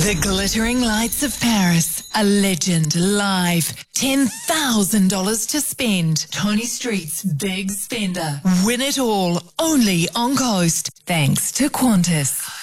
The Glittering Lights of Paris. A legend live. $10,000 to spend. Tony Street's Big Spender. Win it all. Only on Coast. Thanks to Qantas.